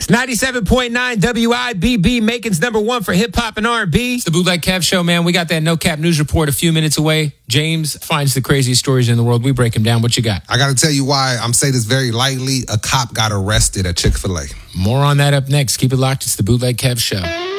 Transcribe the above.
It's 97.9 WIBB, Macon's number one for hip hop and R&B. It's the Bootleg Kev Show, man. We got that No Cap News Report a few minutes away. James finds the craziest stories in the world. We break them down. What you got? I got to tell you why I'm saying this very lightly. A cop got arrested at Chick-fil-A. More on that up next. Keep it locked. It's the Bootleg Kev Show.